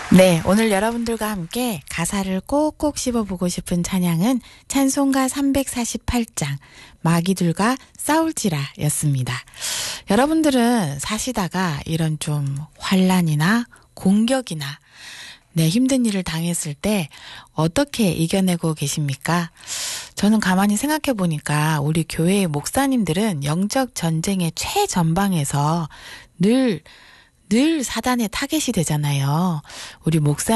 네, 오늘 여러분들과 함께 가사를 꼭꼭 씹어보고 싶은 찬양은 찬송가 348장 마귀들과 싸울지라 였습니다. 여러분들은 사시다가 이런 좀 환난이나 공격이나 힘든 일을 당했을 때 어떻게 이겨내고 계십니까? 저는 가만히 생각해 보니까 우리 교회의 목사님들은 영적 전쟁의 최전방에서 늘 사단의 타겟이 되잖아요. 우리 목사